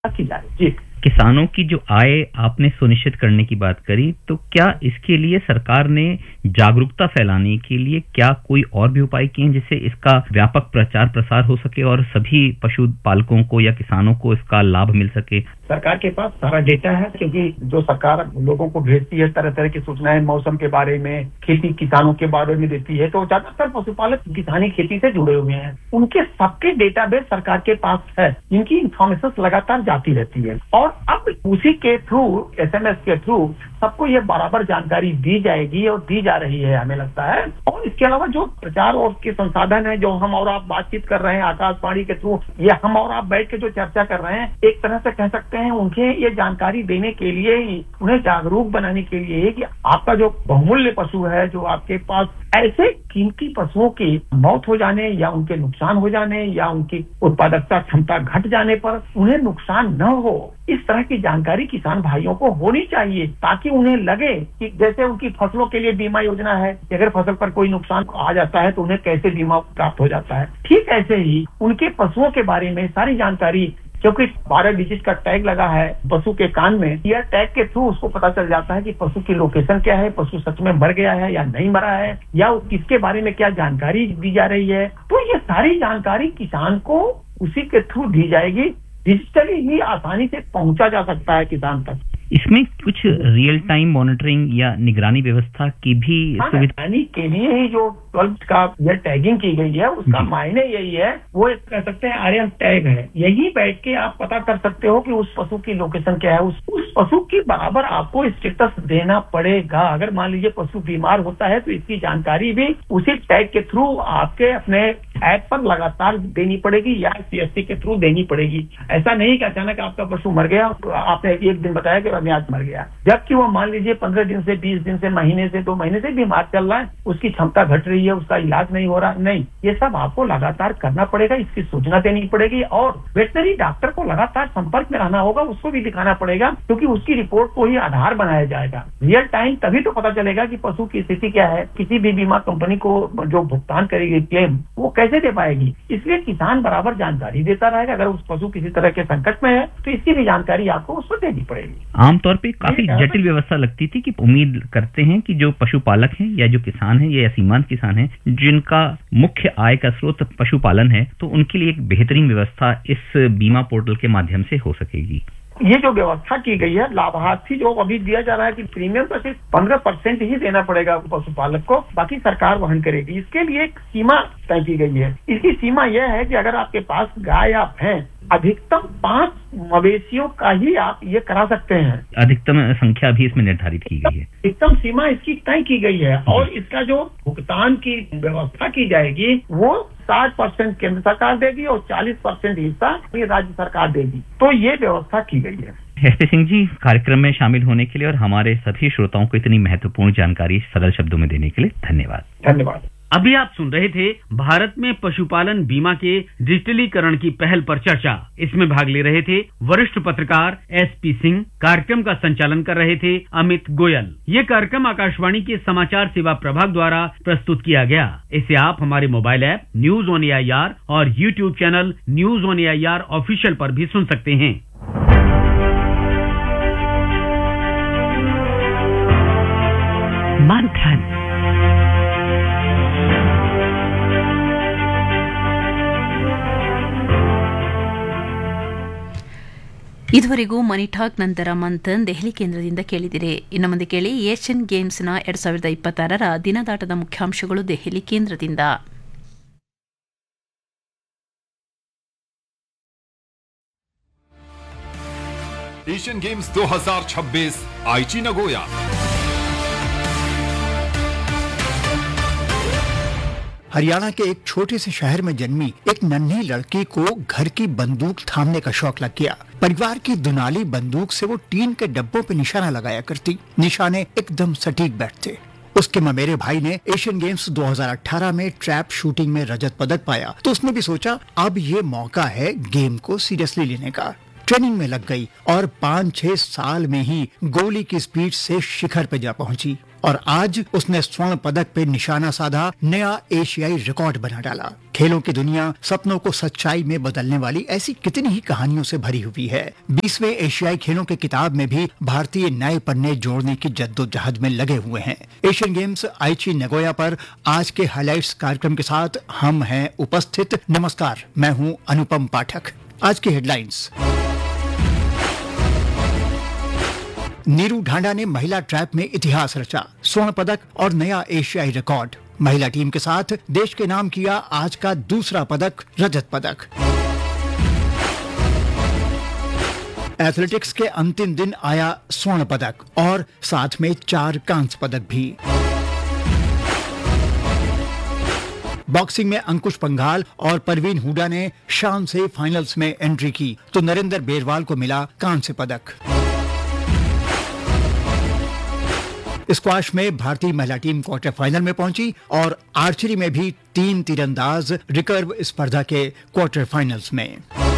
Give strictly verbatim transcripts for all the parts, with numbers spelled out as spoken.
की जाए। जी, किसानों की जो आय आपने सुनिश्चित करने की बात करी, तो क्या इसके लिए सरकार ने जागरूकता फैलाने के लिए क्या कोई और भी उपाय किए हैं जिससे इसका व्यापक प्रचार प्रसार हो सके और सभी पशुपालकों को या किसानों को इसका लाभ मिल सके? सरकार के पास सारा डेटा है, क्योंकि जो सरकार लोगों को भेजती है तरह तरह की सूचनाएं मौसम के बारे में, खेती किसानों के बारे में देती है, तो ज्यादातर पशुपालक किसानी खेती से जुड़े हुए हैं, उनके सबके डेटाबेस सरकार के पास है, जिनकी इंफॉर्मेशन लगातार जाती रहती है। और अब उसी के थ्रू, एसएमएस के थ्रू सबको ये बराबर जानकारी दी जाएगी और दी जा रही है, हमें लगता है। और इसके अलावा जो प्रचार और के संसाधन है, जो हम और आप बातचीत कर रहे हैं आकाशवाणी के थ्रू, या हम और आप बैठ के जो चर्चा कर रहे हैं, एक तरह से कह सकते हैं उनके ये जानकारी देने के लिए ही, उन्हें जागरूक बनाने के लिए कि आपका जो बहुमूल्य पशु है, जो आपके पास ऐसे कीमती पशुओं की मौत हो जाने या उनके नुकसान हो जाने या उनकी उत्पादकता क्षमता घट जाने पर उन्हें नुकसान न हो, इस तरह की जानकारी किसान भाइयों को होनी चाहिए, ताकि उन्हें लगे कि जैसे उनकी फसलों के लिए बीमा योजना है, अगर फसल पर कोई नुकसान आ जाता है तो उन्हें कैसे बीमा प्राप्त हो जाता है, ठीक ऐसे ही उनके पशुओं के बारे में सारी जानकारी, क्योंकि बारह डिजिट का टैग लगा है पशु के कान में, यह टैग के थ्रू उसको पता चल जाता है कि पशु की लोकेशन क्या है, पशु सच में मर गया है या नहीं मरा है, या किसके बारे में क्या जानकारी दी जा रही है। तो ये सारी जानकारी किसान को उसी के थ्रू दी जाएगी, डिजिटली ही आसानी से पहुंचा जा सकता है किसान तक। इसमें कुछ रियल टाइम मॉनिटरिंग या निगरानी व्यवस्था की भी सुविधा के लिए ही जो ट्वेल्व का यह टैगिंग की गई है, उसका मायने यही है, वो एक कह सकते हैं आर्यन टैग है। यही बैठ के आप पता कर सकते हो कि उस पशु की लोकेशन क्या है, उस, उस पशु की बराबर आपको स्टेटस देना पड़ेगा। अगर मान लीजिए पशु बीमार होता है तो इसकी जानकारी भी उसी टैग के थ्रू आपके अपने ऐप पर लगातार देनी पड़ेगी या सीएससी के थ्रू देनी पड़ेगी। ऐसा नहीं कि अचानक आपका पशु मर गया, आपने एक दिन बताया कि मैं आज मर गया, जबकि वो मान लीजिए पंद्रह दिन से, बीस दिन से, महीने से, दो महीने से बीमार चल रहा है, उसकी क्षमता घट रही है, उसका इलाज नहीं हो रहा, नहीं, ये सब आपको लगातार करना पड़ेगा, इसकी सूचना देनी पड़ेगी और वेटनरी डॉक्टर को लगातार संपर्क में रहना होगा, उसको भी दिखाना पड़ेगा, क्योंकि उसकी रिपोर्ट को ही आधार बनाया जाएगा। रियल टाइम तभी तो पता चलेगा कि पशु की स्थिति क्या है। किसी भी बीमा कंपनी को जो भुगतान करेगी क्लेम, वो कैसे दे पाएगी? इसलिए किसान बराबर जानकारी देता रहेगा। अगर उस पशु किसी तरह के संकट में है तो इसकी भी जानकारी आपको उसको देनी पड़ेगी। आमतौर पे काफी जटिल व्यवस्था लगती थी कि उम्मीद करते हैं कि जो पशुपालक हैं या जो किसान हैं या सीमांत किसान हैं जिनका मुख्य आय का स्रोत पशुपालन है, तो उनके लिए एक बेहतरीन व्यवस्था इस बीमा पोर्टल के माध्यम से हो सकेगी। ये जो व्यवस्था की गई है, लाभार्थी जो अभी दिया जा रहा है कि प्रीमियम तो सिर्फ पंद्रह परसेंट ही देना पड़ेगा पशुपालक को, बाकी सरकार वहन करेगी। इसके लिए एक सीमा तय की गई है। इसकी सीमा यह है कि अगर आपके पास गाय या भैंस, अधिकतम पांच मवेशियों का ही आप ये करा सकते हैं। अधिकतम संख्या भी इसमें निर्धारित की गई है, अधिकतम सीमा इसकी तय की गई है। और इसका जो भुगतान की व्यवस्था की जाएगी वो साठ परसेंट केंद्र सरकार देगी और चालीस परसेंट हिस्सा राज्य सरकार देगी। तो ये व्यवस्था की गई है। एसपी सिंह जी, कार्यक्रम में शामिल होने के लिए और हमारे सभी श्रोताओं को इतनी महत्वपूर्ण जानकारी सरल शब्दों में देने के लिए धन्यवाद। धन्यवाद। अभी आप सुन रहे थे भारत में पशुपालन बीमा के डिजिटलीकरण की पहल पर चर्चा। इसमें भाग ले रहे थे वरिष्ठ पत्रकार एसपी सिंह। कार्यक्रम का संचालन कर रहे थे अमित गोयल। ये कार्यक्रम आकाशवाणी के समाचार सेवा प्रभाग द्वारा प्रस्तुत किया गया। इसे आप हमारे mobile app news on AIR और YouTube channel news on AIR official पर भी सुन सकते हैं। मंथन ಇದುವರೆಗೂ ಮನಿ ಟಾಕ್ ನಂತರ ಮಂಥನ್ ದೆಹಲಿ ಕೇಂದ್ರದಿಂದ ಕೇಳಿದಿರಿ. ಇನ್ನು ಮುಂದೆ ಕೇಳಿ ಏಷ್ಯನ್ ಗೇಮ್ಸ್ನ ಎರಡ್ ಸಾವಿರದ ಇಪ್ಪತ್ತಾರರ ದಿನದಾಟದ ಮುಖ್ಯಾಂಶಗಳು ದೆಹಲಿ ಕೇಂದ್ರದಿಂದ. एशियन गेम्स दो हज़ार छब्बीस आईची नगोया। हरियाणा के एक छोटे से शहर में जन्मी एक नन्ही लड़की को घर की बंदूक थामने का शौक लग गया। परिवार की दुनाली बंदूक से वो टीन के डब्बों पे निशाना लगाया करती। निशाने एकदम सटीक बैठते। उसके ममेरे भाई ने एशियन गेम्स दो हज़ार अठारह में ट्रैप शूटिंग में रजत पदक पाया, तो उसने भी सोचा अब ये मौका है गेम को सीरियसली लेने का। ट्रेनिंग में लग गई और पाँच छह साल में ही गोली की स्पीड से शिखर पे जा पहुंची। और आज उसने स्वर्ण पदक पे निशाना साधा, नया एशियाई रिकॉर्ड बना डाला। खेलों की दुनिया सपनों को सच्चाई में बदलने वाली ऐसी कितनी ही कहानियों से भरी हुई है। बीसवें एशियाई खेलों के किताब में भी भारतीय नए पन्ने जोड़ने की जद्दोजहद में लगे हुए हैं। एशियन गेम्स आईची नगोया पर आज के हाइलाइट्स कार्यक्रम के साथ हम हैं उपस्थित। नमस्कार, मैं हूं अनुपम पाठक। आज की हेडलाइंस। नीरू ढांडा ने महिला ट्रैप में इतिहास रचा, स्वर्ण पदक और नया एशियाई रिकॉर्ड। महिला टीम के साथ देश के नाम किया आज का दूसरा पदक, रजत पदक। एथलेटिक्स के अंतिम दिन आया स्वर्ण पदक और साथ में चार कांस्य पदक भी। बॉक्सिंग में अंकुश पंघाल और परवीन हुडा ने शान से फाइनल्स में एंट्री की तो नरेंद्र बेरवाल को मिला कांस्य पदक। स्क्वाश में भारतीय महिला टीम क्वार्टर फाइनल में पहुंची और आर्चरी में भी तीन तीरंदाज रिकर्व स्पर्धा के क्वार्टर फाइनल्स में।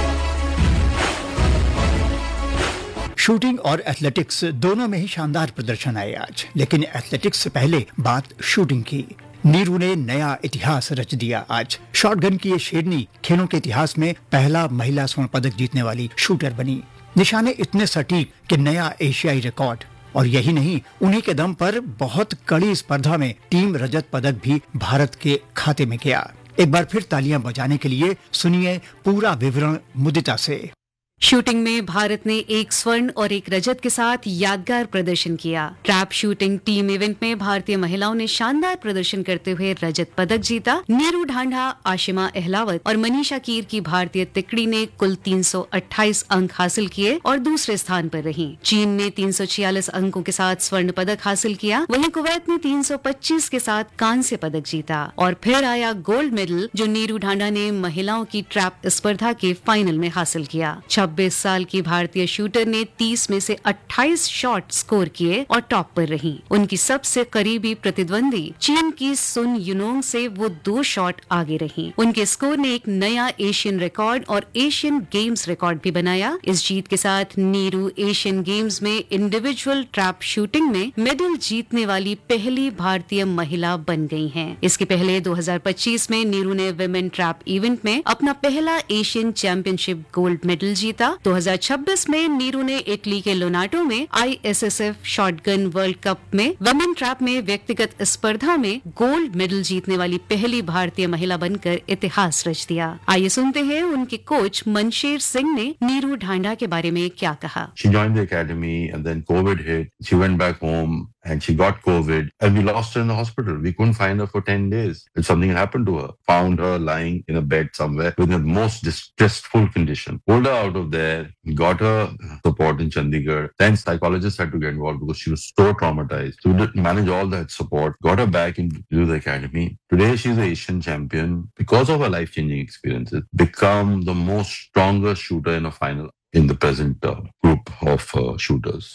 शूटिंग और एथलेटिक्स दोनों में ही शानदार प्रदर्शन आए आज, लेकिन एथलेटिक्स से पहले बात शूटिंग की। नीरू ने नया इतिहास रच दिया आज। शॉटगन की ये शेरनी खेलों के इतिहास में पहला महिला स्वर्ण पदक जीतने वाली शूटर बनी। निशाने इतने सटीक कि नया एशियाई रिकॉर्ड, और यही नहीं, उन्हीं के दम पर बहुत कड़ी स्पर्धा में टीम रजत पदक भी भारत के खाते में गया। एक बार फिर तालियां बजाने के लिए सुनिए पूरा विवरण मुदिता से। शूटिंग में भारत ने एक स्वर्ण और एक रजत के साथ यादगार प्रदर्शन किया। ट्रैप शूटिंग टीम इवेंट में भारतीय महिलाओं ने शानदार प्रदर्शन करते हुए रजत पदक जीता। नीरू ढांडा, आशिमा अहलावत और मनीषा कीर की भारतीय तिकड़ी ने कुल तीन सौ अट्ठाईस अंक हासिल किए और दूसरे स्थान पर रही। चीन ने तीन सौ छियालीस अंकों के साथ स्वर्ण पदक हासिल किया, वहीं कुवैत ने तीन सौ पच्चीस के साथ कांस्य पदक जीता। और फिर आया गोल्ड मेडल जो नीरू ढांडा ने महिलाओं की ट्रैप स्पर्धा के फाइनल में हासिल किया। छब्बीस साल की भारतीय शूटर ने तीस में से अट्ठाईस शॉट स्कोर किए और टॉप पर रही। उनकी सबसे करीबी प्रतिद्वंदी चीन की सुन युनोंग से वो दो शॉट आगे रही। उनके स्कोर ने एक नया एशियन रिकॉर्ड और एशियन गेम्स रिकॉर्ड भी बनाया। इस जीत के साथ नीरू एशियन गेम्स में इंडिविजुअल ट्रैप शूटिंग में मेडल जीतने वाली पहली भारतीय महिला बन गई हैं। इसके पहले दो हज़ार पच्चीस में नीरू ने विमेन ट्रैप इवेंट में अपना पहला एशियन चैंपियनशिप गोल्ड मेडल जीता। दो हज़ार छब्बीस में नीरू ने इटली के लोनाटो में आईएसएसएफ शॉटगन वर्ल्ड कप में वुमेन ट्रैप में व्यक्तिगत स्पर्धा में गोल्ड मेडल जीतने वाली पहली भारतीय महिला बनकर इतिहास रच दिया। आइए सुनते हैं उनके कोच मनशेर सिंह ने नीरू ढांडा के बारे में क्या कहा। She joined the academy and then COVID hit. She went back home and she got COVID and we lost her in the hospital. We couldn't find her for ten days. If something happened to her, found her lying in a bed somewhere with the most distressful condition. Pulled her out of there, got her support in Chandigarh. Then psychologists had to get involved because she was so traumatized. So we did manage all that support, got her back into the academy. Today she's an Asian champion because of her life-changing experiences, become the most strongest shooter in a final in the present uh, group of uh, shooters.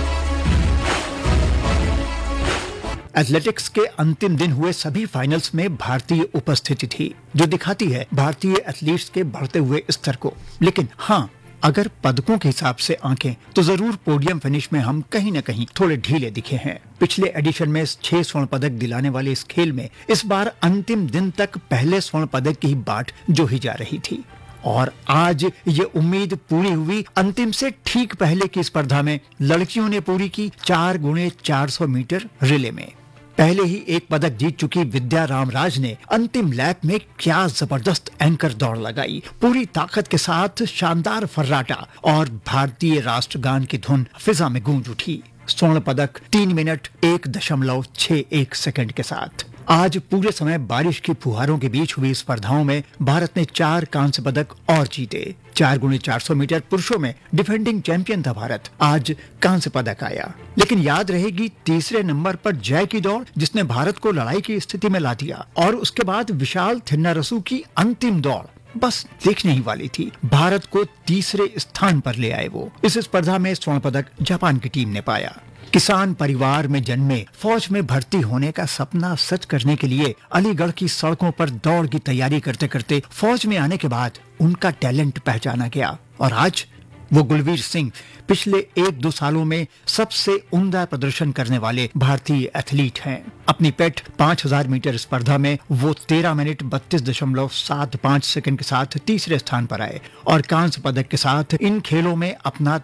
Athletics के अंतिम दिन हुए सभी finals में भारतीय उपस्थिति थी, जो दिखाती है भारतीय एथलीट्स के बढ़ते हुए स्तर को। लेकिन हाँ, अगर पदकों के हिसाब से आंकें तो जरूर पोडियम फिनिश में हम कहीं न कहीं थोड़े ढीले दिखे हैं। पिछले एडिशन में छह स्वर्ण पदक दिलाने वाले इस खेल में इस बार अंतिम दिन तक पहले स्वर्ण पदक की बाट जोही जा रही थी और आज ये उम्मीद पूरी हुई। अंतिम से ठीक पहले की स्पर्धा में लड़कियों ने पूरी की चार गुणे चार सौ मीटर रिले में। पहले ही एक पदक जीत चुकी विद्या रामराज ने अंतिम लैप में क्या जबरदस्त एंकर दौड़ लगाई। पूरी ताकत के साथ शानदार फर्राटा और भारतीय राष्ट्रगान की धुन फिजा में गूंज उठी। स्वर्ण पदक तीन मिनट एक दशमलव छह एक सेकंड के साथ। आज पूरे समय बारिश की फुहारों के बीच हुई स्पर्धाओं में भारत ने चार कांस्य पदक और जीते। चार गुणे चार सौ मीटर पुरुषों में डिफेंडिंग चैंपियन था भारत, आज कांस्य पदक आया। लेकिन याद रहेगी तीसरे नंबर पर जय की दौड़, जिसने भारत को लड़ाई की स्थिति में ला दिया, और उसके बाद विशाल थिन्नारसू की अंतिम दौड़ बस देखने ही वाली थी। भारत को तीसरे स्थान पर ले आए वो। इस स्पर्धा में स्वर्ण पदक जापान की टीम ने पाया। किसान परिवार में जन्मे, फौज में भर्ती होने का सपना सच करने के लिए अलीगढ़ की सड़कों पर दौड़ की तैयारी करते करते फौज में आने के बाद उनका टैलेंट पहचाना गया और आज वो गुलवीर सिंह पिछले एक दो सालों में सबसे उम्दा प्रदर्शन करने वाले भारतीय एथलीट हैं। अपनी पेट पांच हज़ार मीटर स्पर्धा में वो तेरह मिनट बत्तीस दशमलव सात पांच सेकंड के साथ तीसरे स्थान पर आए और कांस्य पदक के साथ इन खेलों में अपना